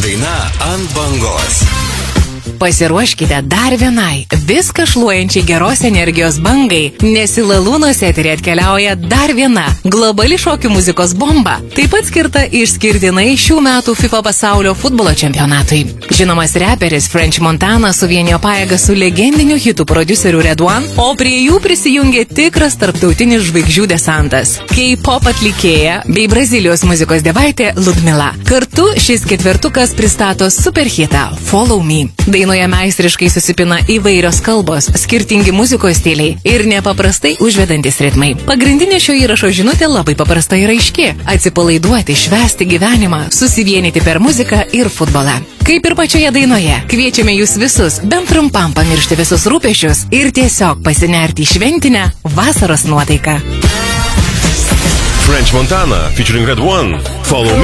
daina ant bangos. Pasiruoškite dar vienai viską šluojančiai geros energijos bangai, nes į Lalūnos eterį atkeliauja dar viena globali šokių muzikos bomba, taip pat skirta išskirtinai šių metų FIFA pasaulio futbolo čempionatui. Žinomas reperis French Montana suvienijo pajėgą su legendiniu hitų prodiuseriu Red One, o prie jų prisijungė tikras tarptautinis žvaigždžių desantas – K-pop atlikėja bei Brazilijos muzikos dievaitė Ludmila. Kartu šis ketvertukas pristato superhitą Follow Me. Dainoje meistriškai susipina įvairios kalbos, skirtingi muzikos stiliai ir nepaprastai užvedantis ritmai. Pagrindinė šio įrašo žinutė labai paprasta ir aiški – atsipalaiduoti, švęsti gyvenimą, susivienyti per muziką ir futbolą. Kaip ir pačioje dainoje, kviečiame jūs visus bent trumpam pamiršti visus rūpesčius ir tiesiog pasinerti į šventinę vasaros nuotaiką. French Montana featuring Red One. Follow Me.